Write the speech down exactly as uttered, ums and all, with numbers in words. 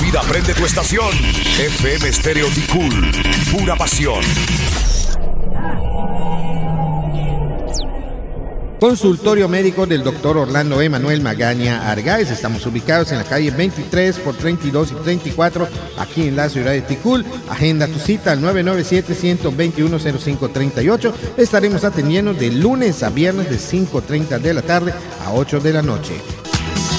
vida prende tu estación. F M Stereo Ticul, pura pasión. Consultorio médico del doctor Orlando Emanuel Magaña Argáez. Estamos ubicados en la calle veintitrés por treinta y dos y treinta y cuatro, aquí en la ciudad de Ticul. Agenda tu cita al nueve nueve siete, uno dos uno, cero cinco tres ocho. Estaremos atendiendo de lunes a viernes de cinco y media de la tarde a ocho de la noche.